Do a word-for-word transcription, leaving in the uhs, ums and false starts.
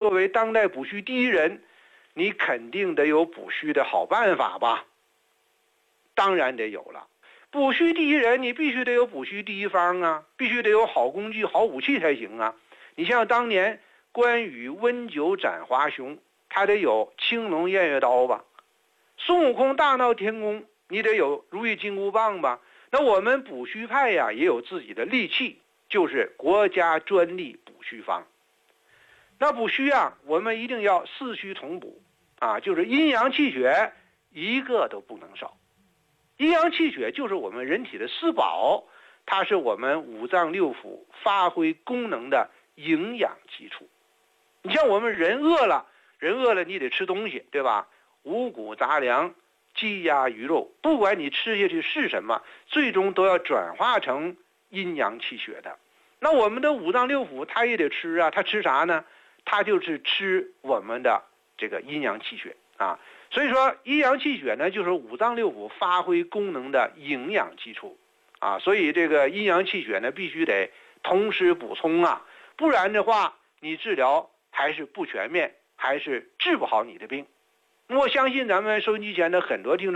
作为当代补虚第一人，你肯定得有补虚的好办法吧？当然得有了。补虚第一人，你必须得有补虚第一方啊，必须得有好工具、好武器才行啊。你像当年关羽温酒斩华雄，他得有青龙偃月刀吧？孙悟空大闹天宫，你得有如意金箍棒吧？那我们补虚派呀，也有自己的利器，就是国家专利补虚方。那补虚啊，我们一定要四虚同补啊，就是阴阳气血一个都不能少。阴阳气血就是我们人体的四宝，它是我们五脏六腑发挥功能的营养基础。你像我们人饿了，人饿了你得吃东西，对吧？五谷杂粮、鸡鸭鱼肉，不管你吃下去是什么，最终都要转化成阴阳气血的。那我们的五脏六腑它也得吃啊，它吃啥呢？它就是吃我们的这个阴阳气血啊。所以说阴阳气血呢，就是五脏六腑发挥功能的营养基础啊。所以这个阴阳气血呢，必须得同时补充啊，不然的话你治疗还是不全面，还是治不好你的病。我相信咱们收音机前的很多听众